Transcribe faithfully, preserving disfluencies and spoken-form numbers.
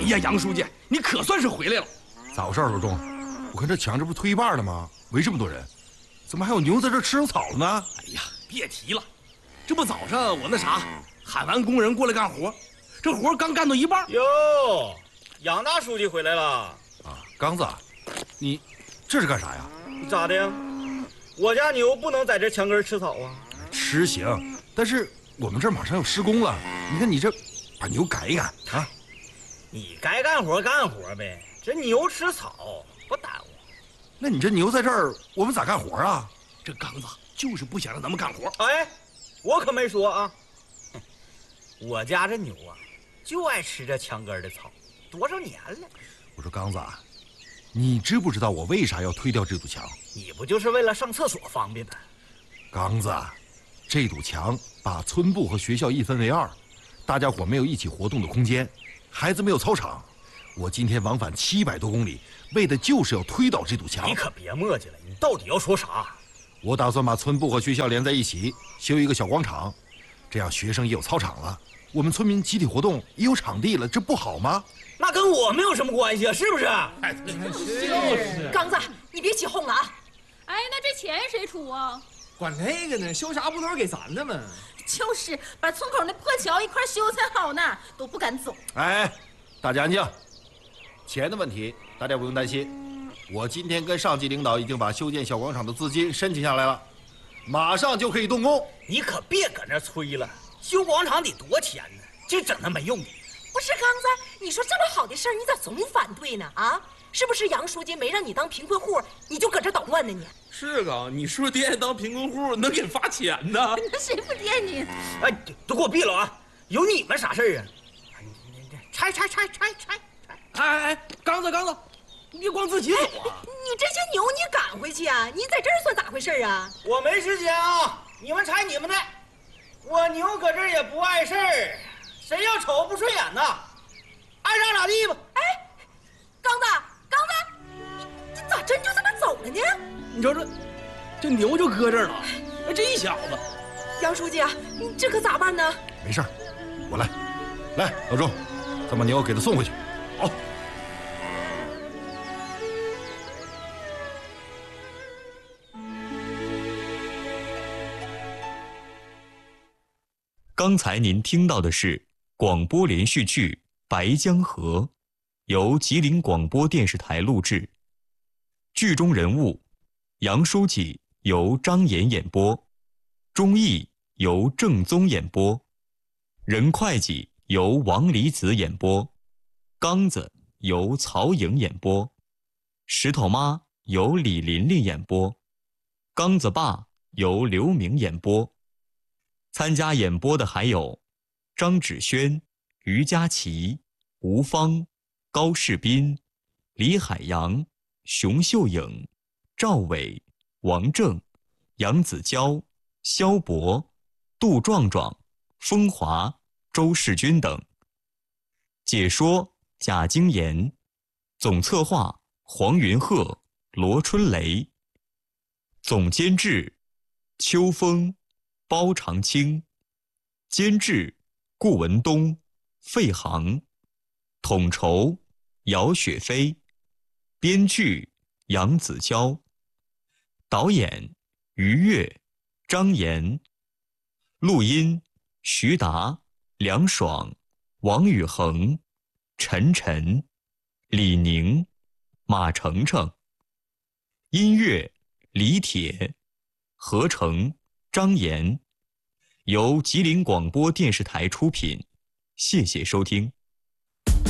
呀，杨书记，你可算是回来了。 咋回事，罗忠？我看这墙这不推一半了吗？围这么多人，怎么还有牛在这吃上草了呢？ 哎呀，别提了，这不早上我那啥喊完工人过来干活，这活刚干到一半。 哟，杨大书记回来了。 啊，刚子，你这是干啥呀？ 咋的呀？我家牛不能在这墙根吃草啊。 吃行，但是我们这儿马上要施工了，你看你这把牛赶一赶啊。 你该干活干活呗，这牛吃草不耽误。 那你这牛在这儿，我们咋干活啊？ 这刚子就是不想让咱们干活。 哎，我可没说啊。我家这牛啊，就爱吃这墙根的草，多少年了。 我说刚子，你知不知道我为啥要推掉这堵墙？ 你不就是为了上厕所方便吗？ 刚子，这堵墙把村部和学校一分为二，大家伙没有一起活动的空间，孩子没有操场。我今天往返七百多公里，为的就是要推倒这堵墙。 你可别磨叽了，你到底要说啥？ 我打算把村部和学校连在一起，修一个小广场，这样学生也有操场了，我们村民集体活动也有场地了，这不好吗？ 那跟我没有什么关系啊，是不是？ 哎， 就是。 刚子，你别起哄了啊！ 哎，那这钱谁出啊？ 管那个呢，修啥不都是给咱的吗？ 就是把村口那破桥一块修才好呢，都不敢走。 哎，大家安静。钱的问题大家不用担心，我今天跟上级领导已经把修建小广场的资金申请下来了，马上就可以动工。 你可别搁那吹了，修广场得多钱呢，这整那没用的。 不是刚子，你说这么好的事儿，你咋总反对呢？啊，是不是杨书记没让你当贫困户，你就搁这捣乱呢？你是啊，你说惦当贫困户能给发钱呢？ 那谁不惦记？ 哎，都给我闭了啊！有你们啥事儿啊？拆拆拆拆拆！ 哎哎哎，刚子刚子，你别光自己走啊！ 你这些牛你赶回去啊？你在这儿算咋回事啊？ 我没时间啊，你们拆你们的，我牛搁这儿也不碍事儿，谁要瞅不顺眼呐，爱咋咋地吧。 哎，刚子刚子，你你咋真就这么走了呢？ 你瞅这，这牛就搁这儿了，哎，这一小子， 杨书记啊，你这可咋办呢？ 没事儿，我来，来，老钟，咱把牛给他送回去。好。 刚才您听到的是广播连续剧《白江河》，由吉林广播电视台录制。剧中人物：杨书记由张岩演播，钟毅由郑宗演播，任会计由王离子演播，刚子由曹颖演播，石头妈由李琳琳演播，刚子爸由刘明演播。参加演播的还有张芷轩、于佳琪、吴芳、高世斌、李海洋、熊秀颖、赵伟、王正、杨子娇、肖博、杜壮壮、风华、周世军等。解说贾京言，总策划黄云鹤、罗春雷，总监制秋风、包长青，监制顾文东、费航，统筹姚雪飞，编剧杨子娇，导演于越、张岩，录音徐达、梁爽、王宇恒、陈晨、李宁、马程程，音乐李铁，合成张岩，由吉林广播电视台出品，谢谢收听。